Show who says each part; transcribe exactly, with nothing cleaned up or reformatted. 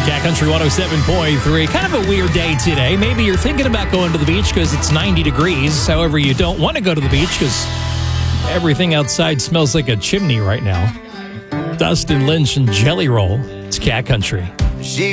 Speaker 1: Cat Country one oh seven point three. Kind of a weird day today. Maybe you're thinking about going to the beach because it's ninety degrees. However, you don't want to go to the beach because everything outside smells like a chimney right now. Dustin Lynch and Jelly Roll. It's Cat Country.
Speaker 2: She